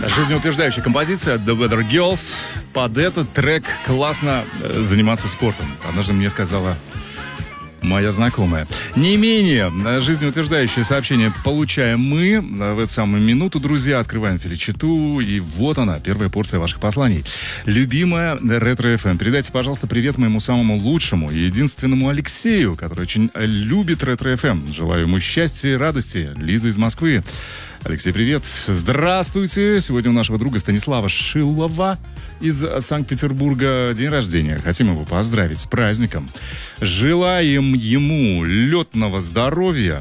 Жизнеутверждающая композиция The Weather Girls. Под этот трек классно заниматься спортом. Однажды мне сказала моя знакомая. Не менее жизнеутверждающее сообщение получаем мы в эту самую минуту, друзья. Открываем Филичиту, и вот она, первая порция ваших посланий. Любимая Ретро-ФМ, передайте, пожалуйста, привет моему самому лучшему и единственному Алексею, который очень любит Ретро-ФМ. Желаю ему счастья и радости. Лиза из Москвы. Алексей, привет. Здравствуйте. Сегодня у нашего друга Станислава Шилова из Санкт-Петербурга день рождения. Хотим его поздравить с праздником. Желаем ему летного здоровья,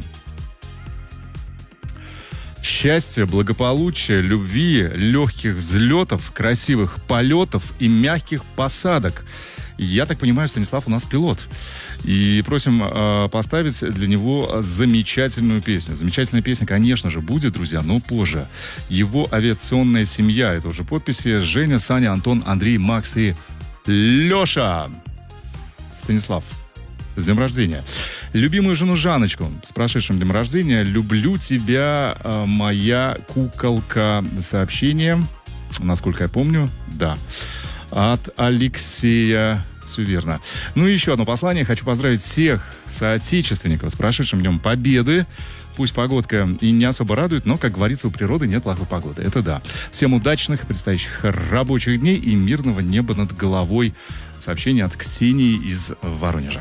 счастья, благополучия, любви, легких взлетов, красивых полетов и мягких посадок. Я так понимаю, Станислав у нас пилот. И просим поставить для него замечательную песню. Замечательная песня, конечно же, будет, друзья, но позже. Его авиационная семья. Это уже подписи: Женя, Саня, Антон, Андрей, Макс и Леша. Станислав, с днем рождения. Любимую жену Жанночку с прошедшим днем рождения. Люблю тебя, моя куколка. Сообщение, насколько я помню, да, от Алексея. Все верно. Ну и еще одно послание. Хочу поздравить всех соотечественников с прошедшим Днем Победы. Пусть погодка и не особо радует, но, как говорится, у природы нет плохой погоды. Это да. Всем удачных предстоящих рабочих дней и мирного неба над головой. Сообщение от Ксении из Воронежа.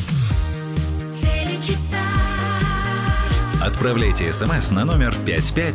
Отправляйте смс на номер 55.